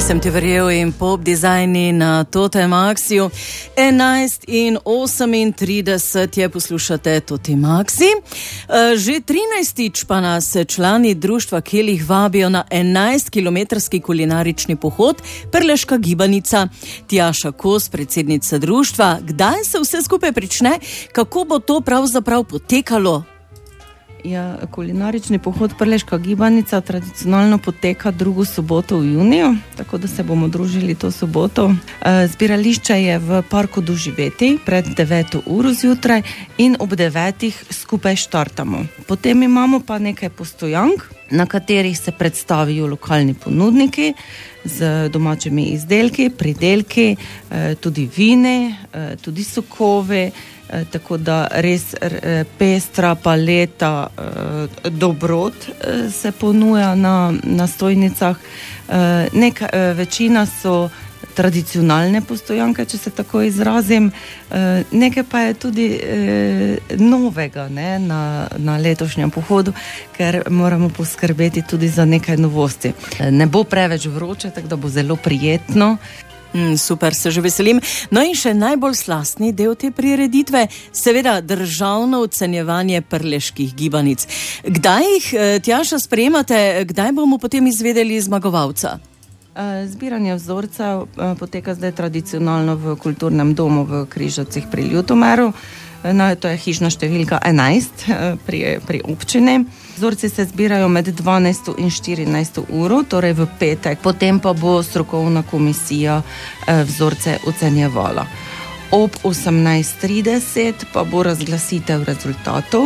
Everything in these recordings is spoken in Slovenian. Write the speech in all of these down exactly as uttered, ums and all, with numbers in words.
Nisem ti verjel in pop dizajni na Totem Axiju. enajst in osemintrideset je, poslušate Totem Axi. Že trinajstič pa nas člani društva Kelih vabijo na enajstkilometrski kulinarični pohod Prleška gibanica. Tjaša Kos, predsednica društva, kdaj se vse skupaj prične, kako bo to pravzaprav potekalo? Ja, kulinarični pohod Prleška gibanica tradicionalno poteka drugo soboto v juniju, tako da se bomo družili to soboto. Zbirališče je v parku Doživeti pred deveto uro zjutraj in ob devetih skupaj štartamo. Potem imamo pa nekaj postojank, na katerih se predstavijo lokalni ponudniki z domačimi izdelki, pridelki, tudi vine, tudi sokovi. Tako da res pestra paleta dobrot se ponuja na, na stojnicah. Neka, večina so tradicionalne postojanke, če se tako izrazim. Nekaj pa je tudi novega, ne, na, na letošnjem pohodu, ker moramo poskrbeti tudi za nekaj novosti. Ne bo preveč vroče, tako da bo zelo prijetno. Mm, super, se že veselim. No in še najbolj slastni del te prireditve, seveda državno ocenjevanje prleških gibanic. Kdaj jih, Tjaša, sprejemate, kdaj bomo potem izvedeli zmagovalca? Zbiranje vzorcev poteka zdaj tradicionalno v kulturnem domu v Križevcih pri Ljutomeru. No, to je hišna številka enajst pri, pri občini. Vzorci se zbirajo med dvanajsto in štirinajsto uro, torej v petek. Potem pa bo strokovna komisija vzorce ocenjevala. Ob osemnajst trideset pa bo razglasitev rezultatov.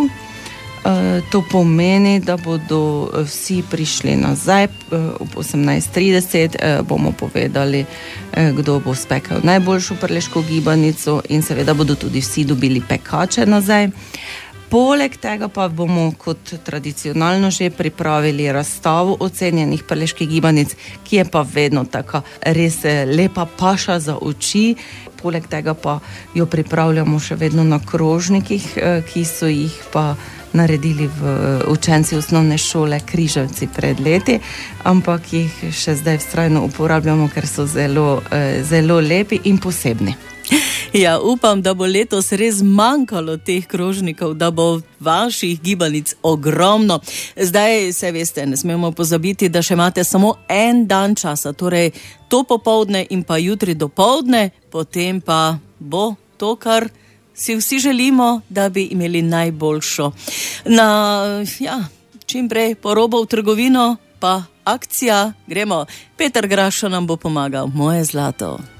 To pomeni, da bodo vsi prišli nazaj. Ob osemnajst trideset bomo povedali, kdo bo spekel najboljšo prleško gibanico in seveda bodo tudi vsi dobili pekače nazaj. Poleg tega pa bomo kot tradicionalno že pripravili razstavo ocenjenih prleških gibanic, ki je pa vedno taka res lepa paša za oči. Poleg tega pa jo pripravljamo še vedno na krožnikih, ki so jih pa naredili v učenci osnovne šole Križevci pred leti, ampak jih še zdaj vztrajno uporabljamo, ker so zelo, zelo lepi in posebni. Ja, upam, da bo letos res manjkalo teh krožnikov, da bo vaših gibanic ogromno. Zdaj, se veste, ne smemo pozabiti, da še imate samo en dan časa, torej to popoldne in pa jutri dopoldne, potem pa bo to, kar si vsi želimo, da bi imeli najboljšo. Na, ja, čim prej porobo v trgovino, pa akcija, gremo. Peter Graša nam bo pomagal, moje zlato.